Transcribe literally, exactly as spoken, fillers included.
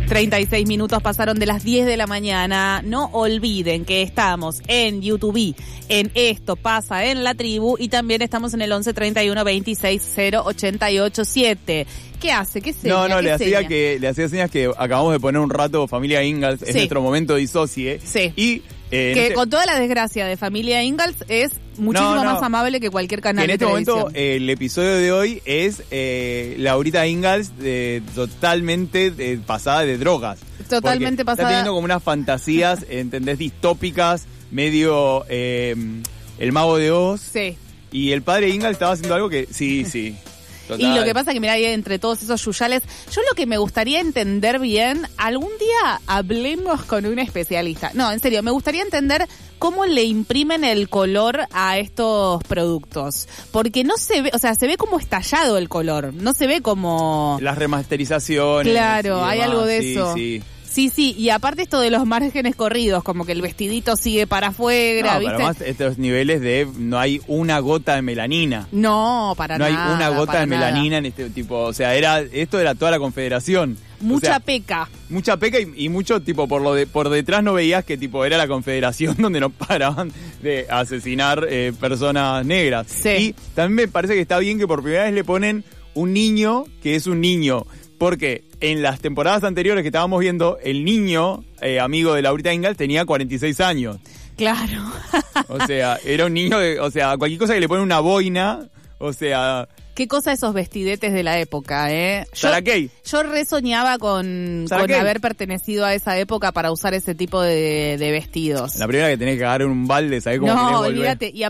treinta y seis minutos pasaron de las diez de la mañana. No olviden que estamos en YouTube, en Esto Pasa en la Tribu, y también estamos en el once treinta y uno veintiséis cero ochenta y ocho siete. ¿Qué hace? ¿Qué seña? No, no, ¿Qué le hacía seña? que le hacía señas que acabamos de poner un rato Familia Ingalls, es Sí. nuestro momento disocie. Sí. Y eh, en Que este- con toda la desgracia de Familia Ingalls es muchísimo No, no. más amable que cualquier que canal en de este televisión. momento eh, el episodio de hoy es eh, Laurita Ingalls eh, totalmente eh, pasada de drogas. Totalmente Porque pasada. Está teniendo como unas fantasías, ¿entendés? Distópicas, medio eh, El Mago de Oz. Sí. Y el padre Ingalls estaba haciendo algo que, sí, sí. Total. Y lo que pasa que, mira, ahí entre todos esos yuyales, yo lo que me gustaría entender bien, algún día hablemos con un especialista. No, en serio, me gustaría entender cómo le imprimen el color a estos productos. Porque no se ve, o sea, se ve como estallado el color, no se ve como... Las remasterizaciones. Claro, y hay demás, algo de sí, eso. Sí, Sí, sí, y aparte esto de los márgenes corridos, como que el vestidito sigue para afuera, No, ¿viste? pero además estos niveles de no hay una gota de melanina. No, para No nada. hay una gota para de nada. melanina en este tipo, o sea, era esto era toda la Confederación. Mucha O sea, peca. mucha peca y, y mucho tipo por lo de por detrás no veías que tipo era la Confederación donde no paraban de asesinar eh, personas negras. Sí. Y también me parece que está bien que por primera vez le ponen un niño que es un niño. Porque en las temporadas anteriores que estábamos viendo, el niño, eh, amigo de Laurita Ingalls, tenía cuarenta y seis años. Claro. O sea, era un niño, de, o sea, cualquier cosa que le pone una boina, o sea... Qué cosa esos vestidetes de la época, ¿eh? Yo, ¿Sarah Kay? yo resoñaba con, ¿Sarah con Kay? haber pertenecido a esa época para usar ese tipo de, de vestidos. La primera que tenés que agarrar un balde, ¿sabés cómo querés No, volver? olvídate. Y